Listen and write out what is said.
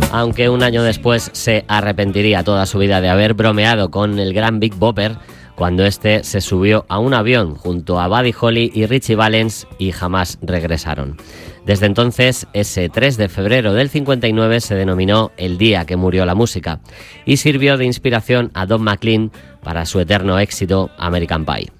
Aunque un año después se arrepentiría toda su vida de haber bromeado con el gran Big Bopper cuando este se subió a un avión junto a Buddy Holly y Richie Valens y jamás regresaron. Desde entonces, ese 3 de febrero del 59 se denominó el día que murió la música y sirvió de inspiración a Don McLean para su eterno éxito American Pie.